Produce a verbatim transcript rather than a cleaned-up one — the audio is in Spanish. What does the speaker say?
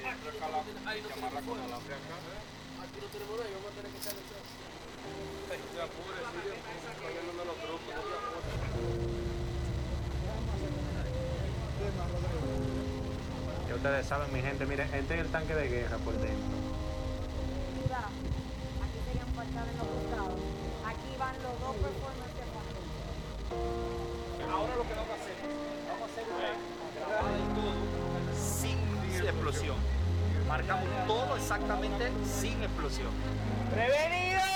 recala y amarra con alambre acá. Aquí no tenemos nada, vamos a tener que echarle el Te apures, sigue poniéndome los trucos, no te apures. Ya ustedes saben, mi gente, miren, este es el tanque de guerra por dentro. Mira, aquí serían parchados en los costados. Aquí van los dos performers que ponen. Ahora lo que vamos a hacer, vamos a hacer una grabada y todo sin explosión. Marcamos todo exactamente sin explosión. ¡Prevenido!